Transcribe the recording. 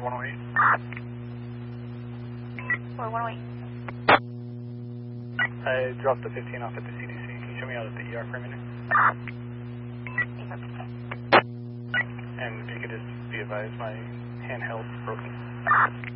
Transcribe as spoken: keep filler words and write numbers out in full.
one oh eight. Ford one oh eight. I dropped the fifteen off at the C D C. Can you show me out at the E R for a minute? And if you could just be advised, my handheld's broken.